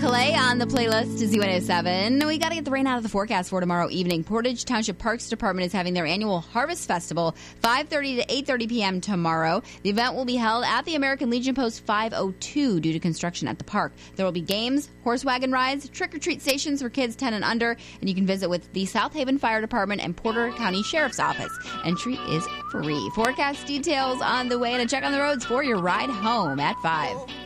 Calais on the playlist to Z107. We got to get the rain out of the forecast for tomorrow evening. Portage Township Parks Department is having their annual Harvest Festival, 5:30 to 8:30 p.m. tomorrow. The event will be held at the American Legion Post 502 due to construction at the park. There will be games, horse wagon rides, trick-or-treat stations for kids 10 and under, and you can visit with the South Haven Fire Department and Porter County Sheriff's Office. Entry is free. Forecast details on the way, and a check on the roads for your ride home at 5.